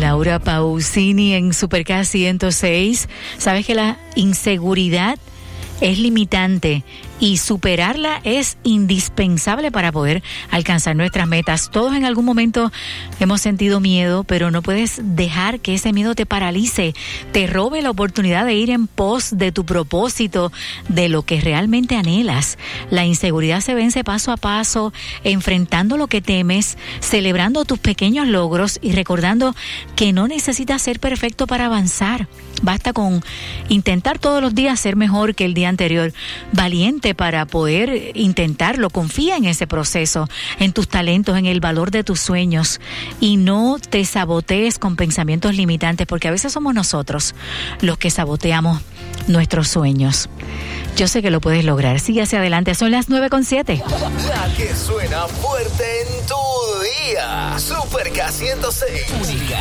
Laura Pausini en Super K 106. Sabes que la inseguridad es limitante y superarla es indispensable para poder alcanzar nuestras metas. Todos en algún momento hemos sentido miedo, pero no puedes dejar que ese miedo te paralice, te robe la oportunidad de ir en pos de tu propósito, de lo que realmente anhelas. La inseguridad se vence paso a paso, enfrentando lo que temes, celebrando tus pequeños logros y recordando que no necesitas ser perfecto para avanzar. Basta con intentar todos los días ser mejor que el día anterior. Valiente para poder intentarlo. Confía en ese proceso, en tus talentos, en el valor de tus sueños y no te sabotees con pensamientos limitantes, porque a veces somos nosotros los que saboteamos nuestros sueños. Yo sé que lo puedes lograr. Sigue hacia adelante. Son las 9:07. La que suena fuerte en tu día. Super K 106. Única.